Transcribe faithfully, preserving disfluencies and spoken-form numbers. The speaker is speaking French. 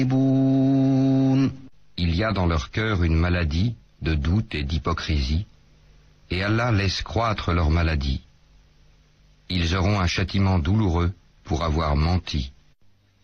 Il y a dans leur cœur une maladie de doute et d'hypocrisie, et Allah laisse croître leur maladie. Ils auront un châtiment douloureux pour avoir menti.